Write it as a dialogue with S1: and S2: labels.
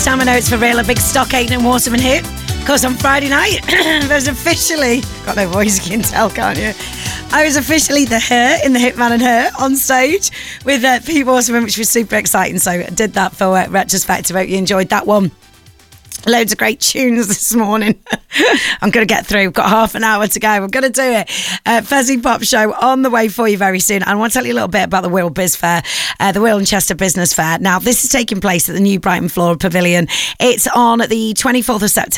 S1: time I know it's for real. A big Stockade and Waterman hit. Because on Friday night, there's officially... Got no voice, you can tell, can't you? I was officially the Her in the Hitman and Her on stage with Pete Waterman, which was super exciting. So I did that for Retrospective. I hope you enjoyed that one. Loads of great tunes this morning. I'm going to get through. We've got half an hour to go. We're going to do it. Fezzy Pop Show on the way for you very soon. And I want to tell you a little bit about the Wirral Biz Fair, the Wirral and Chester Business Fair. Now, this is taking place at the new Brighton Flora Pavilion. It's on the 24th of September.